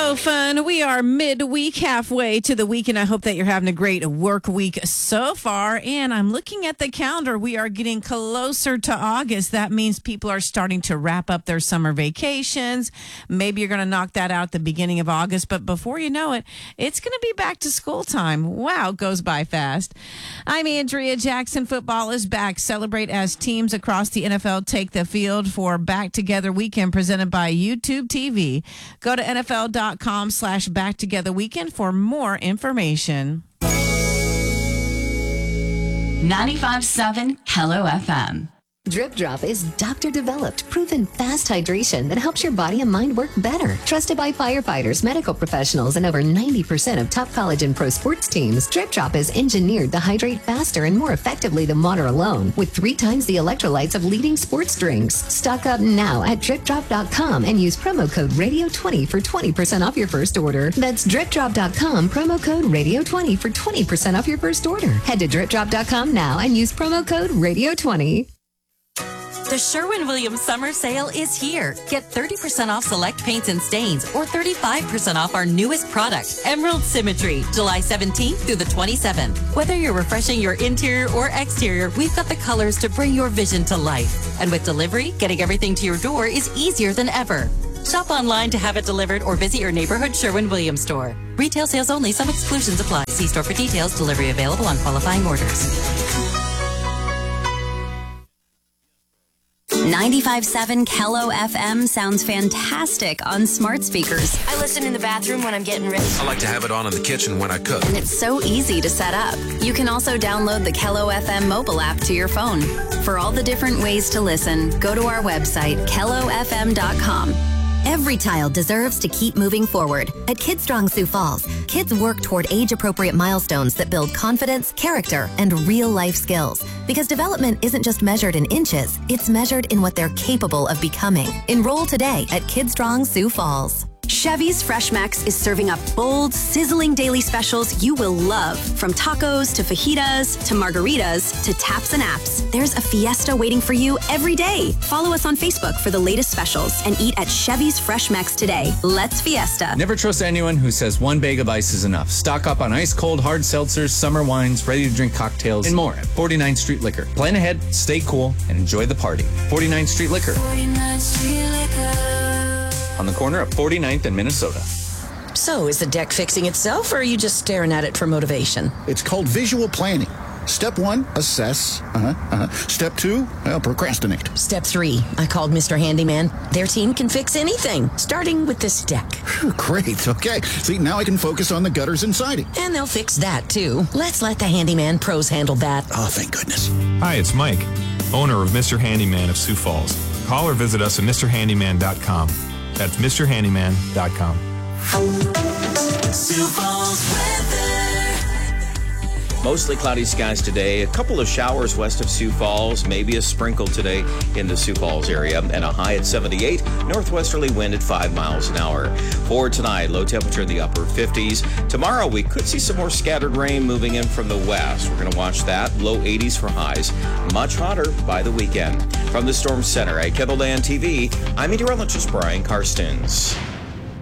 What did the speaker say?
So fun. We are midweek, halfway to the week, and I hope that you're having a great work week so far. And I'm looking at the calendar. We are getting closer to August. That means people are starting to wrap up their summer vacations. Maybe you're going to knock that out at the beginning of August, but before you know it, it's going to be back to school time. Wow, it goes by fast. I'm Andrea Jackson. Football is back. Celebrate as teams across the NFL take the field for Back Together Weekend presented by YouTube TV. Go to NFL.com/Back Together Weekend for more information. 95.7 Hello FM. Drip Drop is doctor-developed, proven fast hydration that helps your body and mind work better. Trusted by firefighters, medical professionals, and over 90% of top college and pro sports teams, Drip Drop is engineered to hydrate faster and more effectively than water alone, with 3 times the electrolytes of leading sports drinks. Stock up now at DripDrop.com and use promo code Radio20 for 20% off your first order. That's DripDrop.com, promo code Radio20 for 20% off your first order. Head to DripDrop.com now and use promo code Radio20. The Sherwin-Williams Summer Sale is here. Get 30% off select paints and stains or 35% off our newest product, Emerald Symmetry, July 17th through the 27th. Whether you're refreshing your interior or exterior, we've got the colors to bring your vision to life. And with delivery, getting everything to your door is easier than ever. Shop online to have it delivered or visit your neighborhood Sherwin-Williams store. Retail sales only. Some exclusions apply. See store for details. Delivery available on qualifying orders. 95.7 Hello FM sounds fantastic on smart speakers. I listen in the bathroom when I'm getting ready. I like to have it on in the kitchen when I cook. And it's so easy to set up. You can also download the Hello FM mobile app to your phone. For all the different ways to listen, go to our website, KelloFM.com. Every child deserves to keep moving forward. At KidStrong Sioux Falls, kids work toward age-appropriate milestones that build confidence, character, and real-life skills. Because development isn't just measured in inches, it's measured in what they're capable of becoming. Enroll today at KidStrong Sioux Falls. Chevy's Fresh Max is serving up bold, sizzling daily specials you will love. From tacos to fajitas to margaritas to taps and apps, there's a fiesta waiting for you every day. Follow us on Facebook for the latest specials and eat at Chevy's Fresh Max today. Let's fiesta. Never trust anyone who says one bag of ice is enough. Stock up on ice-cold hard seltzers, summer wines, ready-to-drink cocktails, and more at 49th Street Liquor. Plan ahead, stay cool, and enjoy the party. 49th Street Liquor. 49th Street Liquor. On the corner of 49th and Minnesota. So, is the deck fixing itself, or are you just staring at it for motivation? It's called visual planning. Step 1, assess. Step 2, procrastinate. Step 3, I called Mr. Handyman. Their team can fix anything, starting with this deck. Great, okay. See, now I can focus on the gutters and siding. And they'll fix that, too. Let's let the Handyman pros handle that. Oh, thank goodness. Hi, it's Mike, owner of Mr. Handyman of Sioux Falls. Call or visit us at MrHandyman.com. That's MrHandyman.com. Sioux Falls weather. Mostly cloudy skies today. A couple of showers west of Sioux Falls. Maybe a sprinkle today in the Sioux Falls area. And a high at 78. Northwesterly wind at 5 miles an hour. For tonight, low temperature in the upper 50s. Tomorrow, we could see some more scattered rain moving in from the west. We're going to watch that. Low 80s for highs. Much hotter by the weekend. From the Storm Center at Kendall Land TV, I'm meteorologist Brian Karstens.